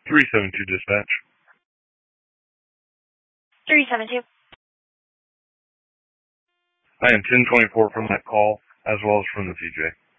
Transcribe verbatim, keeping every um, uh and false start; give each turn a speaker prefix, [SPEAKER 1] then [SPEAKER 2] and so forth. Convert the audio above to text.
[SPEAKER 1] three seven two dispatch.
[SPEAKER 2] three seven two.
[SPEAKER 1] I am ten twenty-four from that call, as well as from the T J.